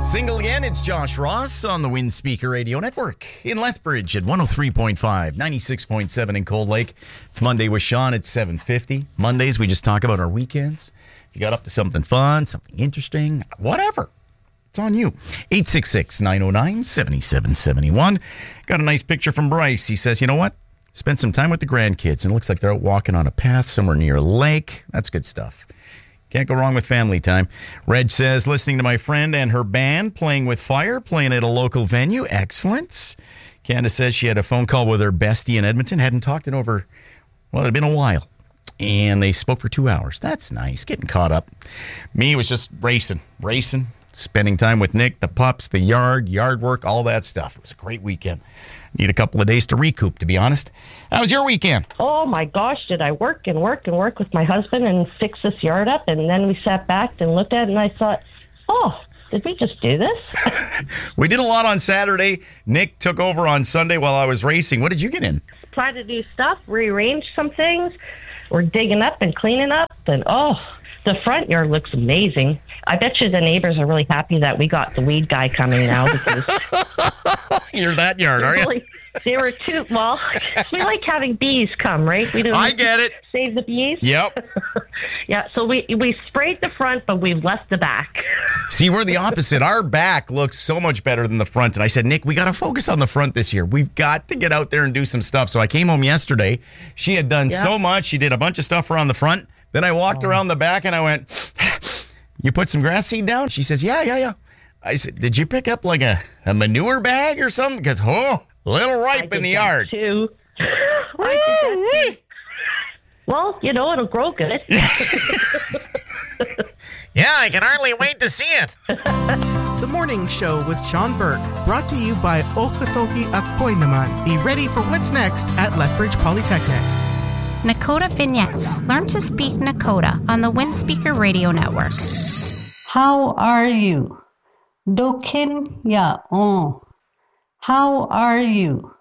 Single again, it's Josh Ross on the Wind Speaker Radio Network in Lethbridge at 103.5, 96.7 in Cold Lake. It's Monday with Sean at 7:50. Mondays, we just talk about our weekends. If you got up to something fun, something interesting, whatever, it's on you. 866-909-7771. Got a nice picture from Bryce. He says, you know what? Spent some time with the grandkids, and it looks like they're out walking on a path somewhere near a lake. That's good stuff. Can't go wrong with family time. Reg says, listening to my friend and her band playing with fire, playing at a local venue. Excellent. Candace says she had a phone call with her bestie in Edmonton. Hadn't talked in over, well, it had been a while. And they spoke for 2 hours. That's nice. Getting caught up. Me was just racing. Spending time with Nick, the pups, the yard work, all that stuff. It was a great weekend. Need a couple of days to recoup, to be honest. How was your weekend? Oh, my gosh, did I work with my husband and fix this yard up, and then we sat back and looked at it, and I thought, oh, did we just do this? We did a lot on Saturday. Nick took over on Sunday while I was racing. What did you get in? Tried to do stuff, rearrange some things. We're digging up and cleaning up, and the front yard looks amazing. I bet you the neighbors are really happy that we got the weed guy coming now because... You're that yard, are you? They were too... Well, we like having bees come, right? I get it. Save the bees. Yep. Yeah, so we sprayed the front, but we've left the back. See, we're the opposite. Our back looks so much better than the front. And I said, Nick, we got to focus on the front this year. We've got to get out there and do some stuff. So I came home yesterday. She had done so much. She did a bunch of stuff around the front. Then I walked around the back and I went, you put some grass seed down? She says, yeah. I said, did you pick up like a manure bag or something? Because, a little ripe in the yard. Too. I did that too. Well, it'll grow good. Yeah, I can hardly wait to see it. The Morning Show with Sean Burke, brought to you by Okatoki Akoy Naman. Be ready for what's next at Lethbridge Polytechnic. Nakota Vignettes. Learn to speak Nakota on the Wind Speaker Radio Network. How are you? Dokin ya on. How are you?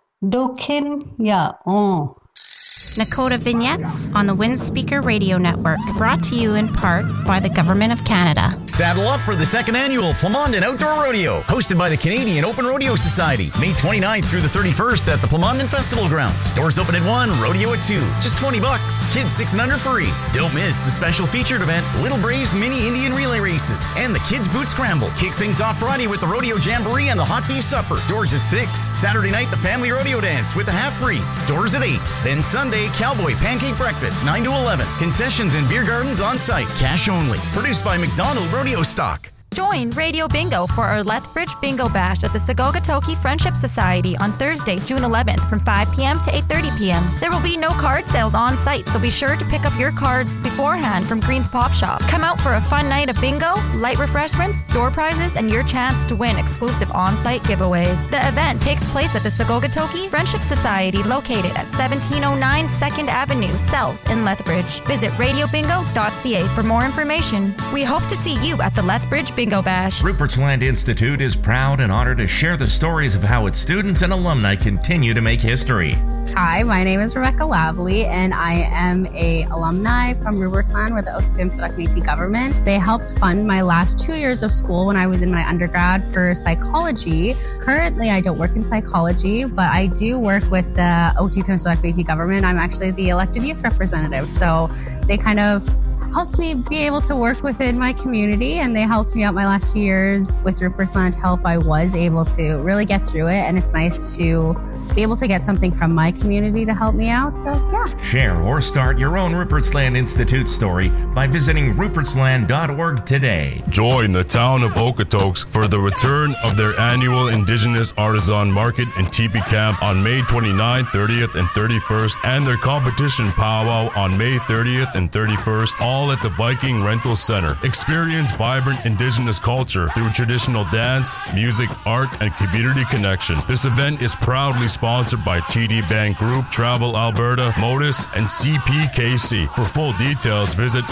Dokin ya on. Nakota Vignettes on the Wind Speaker Radio Network, brought to you in part by the Government of Canada. Saddle up for the second annual Plamondon Outdoor Rodeo, hosted by the Canadian Open Rodeo Society, May 29th through the 31st at the Plamondon Festival Grounds. Doors open at 1, rodeo at 2. Just $20. Kids 6 and under free. Don't miss the special featured event, Little Braves Mini Indian Relay Races, and the Kids Boot Scramble. Kick things off Friday with the Rodeo Jamboree and the Hot Beef Supper. Doors at 6. Saturday night, the Family Rodeo Dance with the Half Breeds. Doors at 8. Then Sunday, Cowboy Pancake Breakfast, 9 to 11. Concessions and beer gardens on site. Cash only. Produced by McDonald Rodeo Stock. Join Radio Bingo for our Lethbridge Bingo Bash at the Sagogatoki Friendship Society on Thursday, June 11th from 5 p.m. to 8:30 p.m. There will be no card sales on site, so be sure to pick up your cards beforehand from Green's Pop Shop. Come out for a fun night of bingo, light refreshments, door prizes, and your chance to win exclusive on-site giveaways. The event takes place at the Sagogatoki Friendship Society located at 1709 2nd Avenue South in Lethbridge. Visit radiobingo.ca for more information. We hope to see you at the Lethbridge Bingo Bash. Rupert's Land Institute is proud and honored to share the stories of how its students and alumni continue to make history. Hi, my name is Rebecca Lavely, and I am a alumni from Rupert's Land with the Otopiemsewaq Métis government. They helped fund my last 2 years of school when I was in my undergrad for psychology. Currently, I don't work in psychology, but I do work with the Otopiemsewaq Métis government. I'm actually the elected youth representative, so they kind of helped me be able to work within my community, and they helped me out my last few years with Rupert's Land Help. I was able to really get through it, and it's nice to be able to get something from my community to help me out. So, yeah. Share or start your own Rupert's Land Institute story by visiting rupertsland.org today. Join the town of Okotoks for the return of their annual Indigenous Artisan Market and Teepee Camp on May 29th, 30th, and 31st, and their competition powwow on May 30th and 31st, all at the Viking Rental Center. Experience vibrant Indigenous culture through traditional dance, music, art, and community connection. This event is proudly sponsored by TD Bank Group, Travel Alberta, Modus, and CPKC. For full details, visit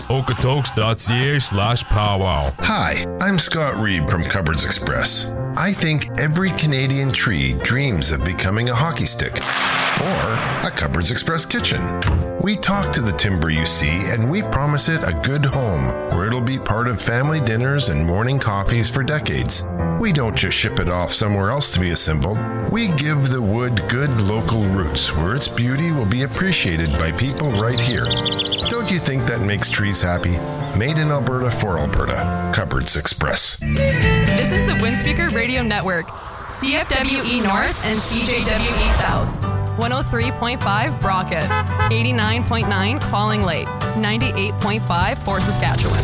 okotoks.ca/powwow. Hi, I'm Scott Reed from Cupboards Express. I think every Canadian tree dreams of becoming a hockey stick or a Cupboards Express kitchen. We talk to the timber you see, and we promise it a good home where it'll be part of family dinners and morning coffees for decades. We don't just ship it off somewhere else to be assembled. We give the wood good local roots where its beauty will be appreciated by people right here. Don't you think that makes trees happy? Made in Alberta for Alberta. Cupboards Express. This is the Windspeaker Radio Network. CFWE North and CJWE South. 103.5 Brockett. 89.9 Calling Lake. 98.5 Fort Saskatchewan.